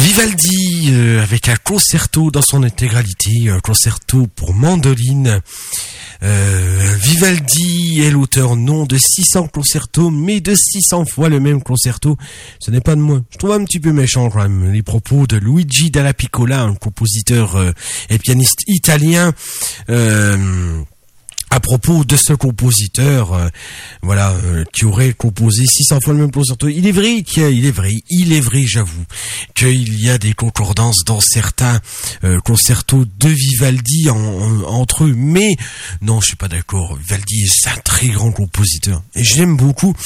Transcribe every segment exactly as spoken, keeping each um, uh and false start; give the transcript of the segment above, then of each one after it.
Vivaldi euh, avec un concerto dans son intégralité, un concerto pour mandoline. Euh, Vivaldi est l'auteur non de six cents concertos, mais de six cents fois le même concerto. Ce n'est pas de moi. Je trouve un petit peu méchant quand même les propos de Luigi Dalla Piccola, un compositeur euh, et pianiste italien. Euh, À propos de ce compositeur, euh, voilà, euh, qui aurait composé six cents fois le même concerto. Il est vrai qu'il est vrai, il est vrai, j'avoue, qu'il y a des concordances dans certains euh, concertos de Vivaldi en, en, entre eux. Mais non, je suis pas d'accord. Vivaldi, c'est un très grand compositeur et je l'aime beaucoup.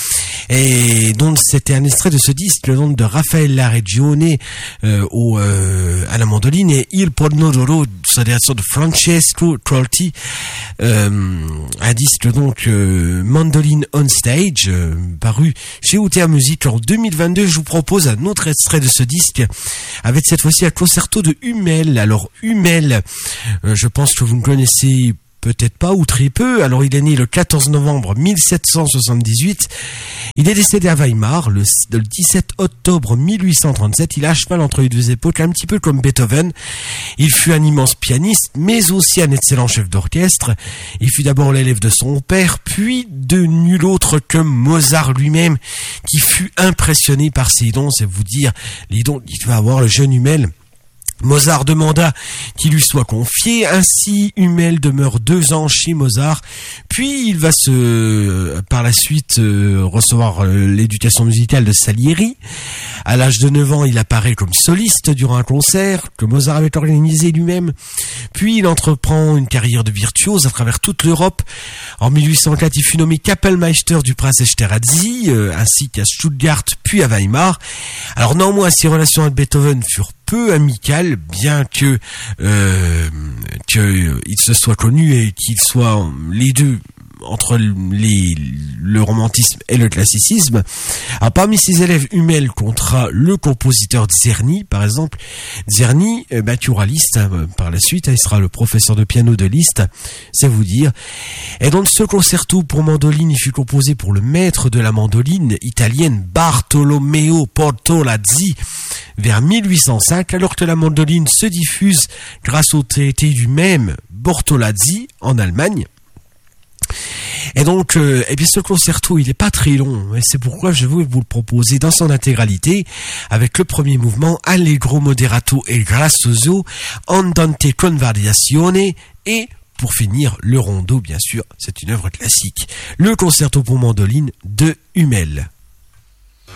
Et donc c'était un extrait de ce disque, le nom de Raffaella Regione euh, au euh, à la mandoline et Il Pomodoro, c'est-à-dire de Francesco Trolti. Euh, un disque donc euh, Mandoline on Stage euh, paru chez O T A Music en deux mille vingt-deux. Je vous propose un autre extrait de ce disque avec cette fois-ci un concerto de Hummel. Alors Hummel, euh, je pense que vous ne connaissez peut-être pas ou très peu. Alors il est né le quatorze novembre mille sept cent soixante-dix-huit. Il est décédé à Weimar le, le dix-sept octobre mille huit cent trente-sept. Il est à cheval entre les deux époques, un petit peu comme Beethoven. Il fut un immense pianiste, mais aussi un excellent chef d'orchestre. Il fut d'abord l'élève de son père, puis de nul autre que Mozart lui-même, qui fut impressionné par ses dons. C'est vous dire les dons qu'il va avoir le jeune Hummel. Mozart demanda qu'il lui soit confié, ainsi Hummel demeure deux ans chez Mozart, puis il va se, par la suite, euh, recevoir euh, l'éducation musicale de Salieri. À l'âge de neuf ans, il apparaît comme soliste durant un concert que Mozart avait organisé lui-même, puis il entreprend une carrière de virtuose à travers toute l'Europe. En mille huit cent quatre, il fut nommé Kapellmeister du prince Esterházy, euh, ainsi qu'à Stuttgart, puis à Weimar. Alors néanmoins, ses relations avec Beethoven furent peu amical, bien que euh, que il se soit connu et qu'ils soient les deux entre les, le romantisme et le classicisme. Alors, parmi ses élèves, Hummel comptera le compositeur Czerny, par exemple. Czerny, euh, battura Liszt, hein, par la suite, hein, il sera le professeur de piano de Liszt, c'est vous dire. Et donc, ce concerto pour mandoline, il fut composé pour le maître de la mandoline italienne, Bartolomeo Portolazzi, vers mille huit cent cinq, alors que la mandoline se diffuse grâce au traité du même Bortolazzi en Allemagne. Et donc, euh, eh bien, ce concerto, il est pas très long, et c'est pourquoi je vais vous le proposer dans son intégralité, avec le premier mouvement, Allegro moderato e gracioso, andante con variazione, et pour finir, le rondo, bien sûr, c'est une œuvre classique, le concerto pour mandoline de Hummel.